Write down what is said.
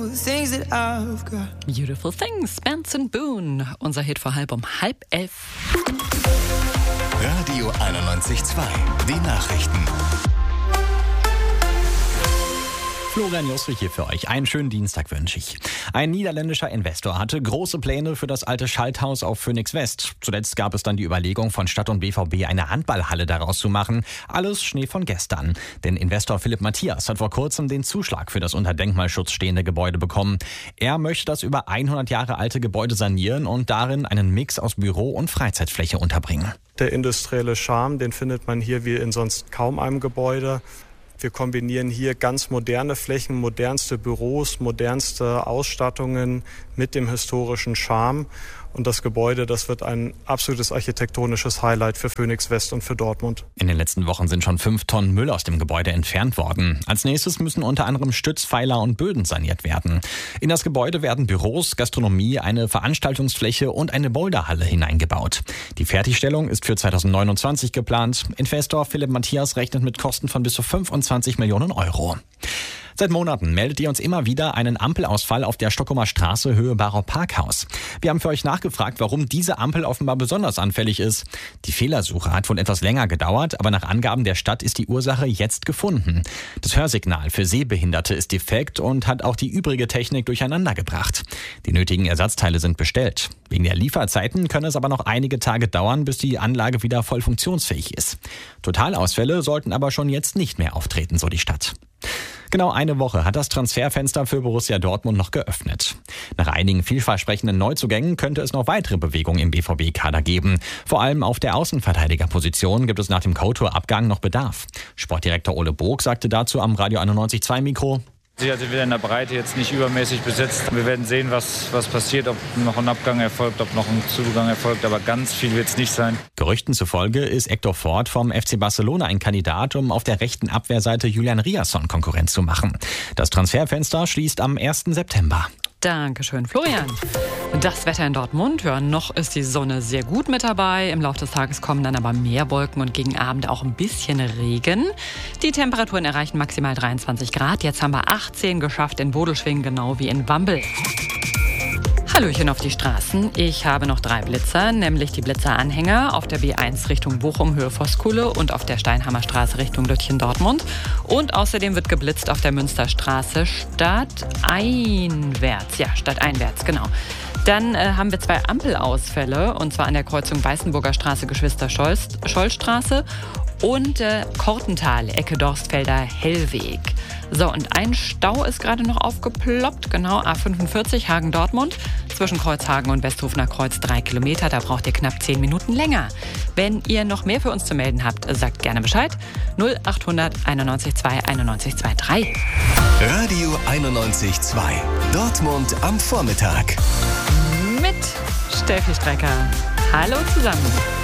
Beautiful Things, Benson Boone. Unser Hit vor halb um 10:30. Radio 91.2, die Nachrichten. Florian Joswig hier für euch. Einen schönen Dienstag wünsche ich. Ein niederländischer Investor hatte große Pläne für das alte Schalthaus auf Phoenix West. Zuletzt gab es dann die Überlegung von Stadt und BVB, eine Handballhalle daraus zu machen. Alles Schnee von gestern. Denn Investor Philipp Matthias hat vor kurzem den Zuschlag für das unter Denkmalschutz stehende Gebäude bekommen. Er möchte das über 100 Jahre alte Gebäude sanieren und darin einen Mix aus Büro- und Freizeitfläche unterbringen. Der industrielle Charme, den findet man hier wie in sonst kaum einem Gebäude. Wir kombinieren hier ganz moderne Flächen, modernste Büros, modernste Ausstattungen mit dem historischen Charme. Und das Gebäude, das wird ein absolutes architektonisches Highlight für Phoenix West und für Dortmund. In den letzten Wochen sind schon 5 Tonnen Müll aus dem Gebäude entfernt worden. Als nächstes müssen unter anderem Stützpfeiler und Böden saniert werden. In das Gebäude werden Büros, Gastronomie, eine Veranstaltungsfläche und eine Boulderhalle hineingebaut. Die Fertigstellung ist für 2029 geplant. Investor Philipp Matthias rechnet mit Kosten von bis zu 25 Millionen Euro. Seit Monaten meldet ihr uns immer wieder einen Ampelausfall auf der Stockholmer Straße Höhe Barock Parkhaus. Wir haben für euch nachgefragt, warum diese Ampel offenbar besonders anfällig ist. Die Fehlersuche hat wohl etwas länger gedauert, aber nach Angaben der Stadt ist die Ursache jetzt gefunden. Das Hörsignal für Sehbehinderte ist defekt und hat auch die übrige Technik durcheinander gebracht. Die nötigen Ersatzteile sind bestellt. Wegen der Lieferzeiten können es aber noch einige Tage dauern, bis die Anlage wieder voll funktionsfähig ist. Totalausfälle sollten aber schon jetzt nicht mehr auftreten, so die Stadt. Genau eine Woche hat das Transferfenster für Borussia Dortmund noch geöffnet. Nach einigen vielversprechenden Neuzugängen könnte es noch weitere Bewegungen im BVB-Kader geben. Vor allem auf der Außenverteidigerposition gibt es nach dem Couture-Abgang noch Bedarf. Sportdirektor Ole Burg sagte dazu am Radio 91.2 Mikro: Sicher sind wir in der Breite jetzt nicht übermäßig besetzt. Wir werden sehen, was passiert, ob noch ein Abgang erfolgt, ob noch ein Zugang erfolgt, aber ganz viel wird es nicht sein. Gerüchten zufolge ist Hector Ford vom FC Barcelona ein Kandidat, um auf der rechten Abwehrseite Julian Riasson Konkurrenz zu machen. Das Transferfenster schließt am 1. September. Dankeschön, Florian. Das Wetter in Dortmund, ja, noch ist die Sonne sehr gut mit dabei. Im Laufe des Tages kommen dann aber mehr Wolken und gegen Abend auch ein bisschen Regen. Die Temperaturen erreichen maximal 23 Grad. Jetzt haben wir 18 geschafft in Bodelschwingen, genau wie in Wambel. Hallöchen auf die Straßen. Ich habe noch 3 Blitzer, nämlich die Blitzeranhänger auf der B1 Richtung Bochum, Höhe Voskuhle und auf der Steinhammer Straße Richtung Lütchen-Dortmund. Und außerdem wird geblitzt auf der Münsterstraße stadteinwärts. Ja, stadteinwärts, genau. Dann haben wir 2 Ampelausfälle, und zwar an der Kreuzung Weißenburger Straße, Geschwister-Scholl-Straße und Kortental, Ecke Dorstfelder Hellweg. So, und ein Stau ist gerade noch aufgeploppt, genau, A45 Hagen-Dortmund, zwischen Kreuzhagen und Westhofener Kreuz 3 Kilometer, da braucht ihr knapp 10 Minuten länger. Wenn ihr noch mehr für uns zu melden habt, sagt gerne Bescheid, 0800 91 2 91 23. Radio 91.2, Dortmund am Vormittag. Mit Steffi Strecker. Hallo zusammen.